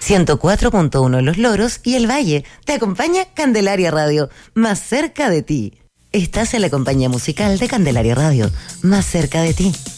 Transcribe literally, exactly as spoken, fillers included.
ciento cuatro punto uno Los Loros y El Valle. Te acompaña Candelaria Radio, más cerca de ti. Estás en la compañía musical de Candelaria Radio, más cerca de ti.